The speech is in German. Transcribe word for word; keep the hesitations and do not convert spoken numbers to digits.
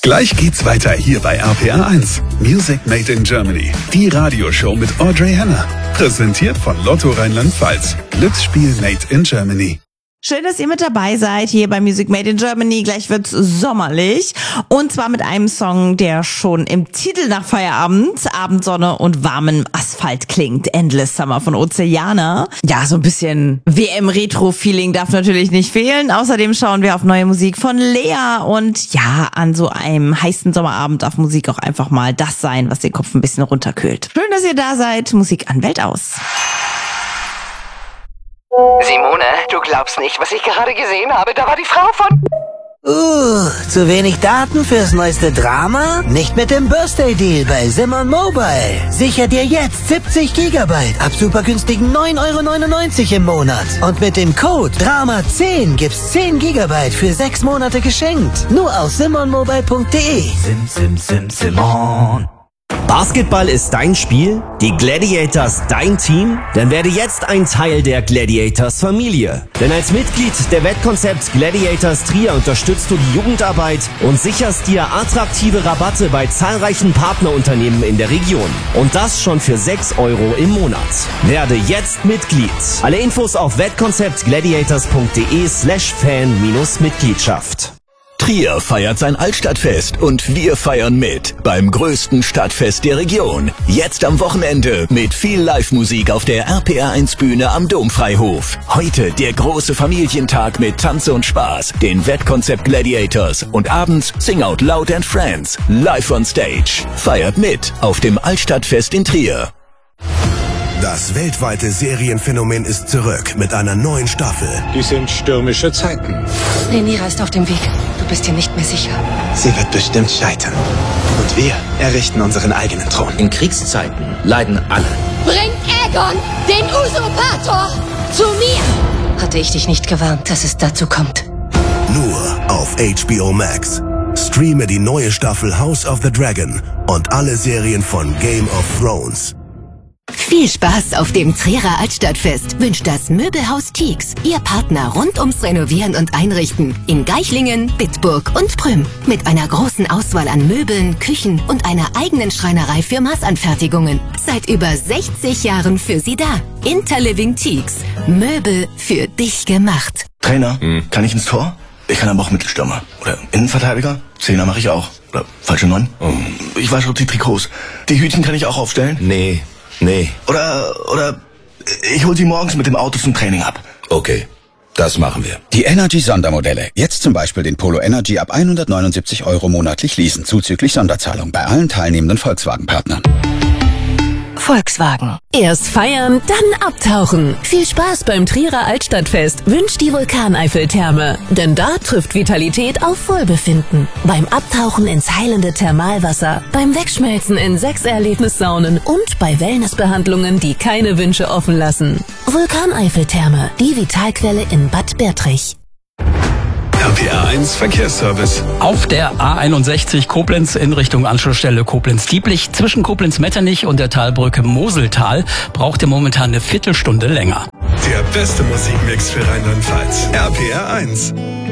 Gleich geht's weiter hier bei R P R eins. Music Made in Germany. Die Radioshow mit Audrey Henner. Präsentiert von Lotto Rheinland-Pfalz. Glücksspiel Made in Germany. Schön, dass ihr mit dabei seid hier bei Music Made in Germany. Gleich wird's sommerlich. Und zwar mit einem Song, der schon im Titel nach Feierabend, Abendsonne und warmem Asphalt klingt. Endless Summer von Oceana. Ja, so ein bisschen W M-Retro-Feeling darf natürlich nicht fehlen. Außerdem schauen wir auf neue Musik von Lea. Und ja, an so einem heißen Sommerabend darf Musik auch einfach mal das sein, was den Kopf ein bisschen runterkühlt. Schön, dass ihr da seid. Musik an Welt aus. Simone, du glaubst nicht, was ich gerade gesehen habe. Da war die Frau von... Uh, zu wenig Daten fürs neueste Drama? Nicht mit dem Birthday-Deal bei Simon Mobile. Sicher dir jetzt siebzig Gigabyte ab super günstigen neun Euro neunundneunzig im Monat. Und mit dem Code Drama zehn gibt's zehn Gigabyte für sechs Monate geschenkt. Nur auf simon mobile punkt de. Sim, sim, sim, Simon. Basketball ist dein Spiel? Die Gladiators dein Team? Dann werde jetzt ein Teil der Gladiators Familie. Denn als Mitglied der Wettkonzept Gladiators Trier unterstützt du die Jugendarbeit und sicherst dir attraktive Rabatte bei zahlreichen Partnerunternehmen in der Region. Und das schon für sechs Euro im Monat. Werde jetzt Mitglied. Alle Infos auf wettkonzept gladiators punkt de slash fan minus Mitgliedschaft. Trier feiert sein Altstadtfest und wir feiern mit beim größten Stadtfest der Region. Jetzt am Wochenende mit viel Live-Musik auf der R P R eins Bühne am Domfreihof. Heute der große Familientag mit Tanze und Spaß, den Wettkonzept Gladiators und abends Sing Out Loud and Friends, live on stage. Feiert mit auf dem Altstadtfest in Trier. Das weltweite Serienphänomen ist zurück mit einer neuen Staffel. Dies sind stürmische Zeiten. Rhaenyra ist auf dem Weg. Du bist dir nicht mehr sicher. Sie wird bestimmt scheitern. Und wir errichten unseren eigenen Thron. In Kriegszeiten leiden alle. Bring Aegon, den Usurpator, zu mir! Hatte ich dich nicht gewarnt, dass es dazu kommt? Nur auf H B O Max. Streame die neue Staffel House of the Dragon und alle Serien von Game of Thrones. Viel Spaß auf dem Trierer Altstadtfest wünscht das Möbelhaus Tieks, Ihr Partner rund ums Renovieren und Einrichten in Geichlingen, Bitburg und Prüm. Mit einer großen Auswahl an Möbeln, Küchen und einer eigenen Schreinerei für Maßanfertigungen. Seit über sechzig Jahren für Sie da. Interliving Tieks. Möbel für dich gemacht. Trainer, hm. kann ich ins Tor? Ich kann aber auch Mittelstürmer. Oder Innenverteidiger? Zehner mache ich auch. Oder falsche Neun? Oh. Ich wasche die Trikots. Die Hütchen kann ich auch aufstellen? Nee. Nee. Oder, oder ich hol sie morgens mit dem Auto zum Training ab. Okay, das machen wir. Die Energy-Sondermodelle. Jetzt zum Beispiel den Polo Energy ab hundertneunundsiebzig Euro monatlich leasen, zuzüglich Sonderzahlung bei allen teilnehmenden Volkswagen-Partnern. Volkswagen. Erst feiern, dann abtauchen. Viel Spaß beim Trierer Altstadtfest wünscht die Vulkaneiffeltherme. Denn da trifft Vitalität auf Wohlbefinden. Beim Abtauchen ins heilende Thermalwasser, beim Wegschmelzen in sechs Erlebnissaunen und bei Wellnessbehandlungen, die keine Wünsche offen lassen. Vulkaneiffeltherme, die Vitalquelle in Bad Bertrich. R P R eins Verkehrsservice. Auf der A einundsechzig Koblenz in Richtung Anschlussstelle Koblenz-Dieblich zwischen Koblenz-Metternich und der Talbrücke Moseltal braucht ihr momentan eine Viertelstunde länger. Der beste Musikmix für Rheinland-Pfalz. R P R eins.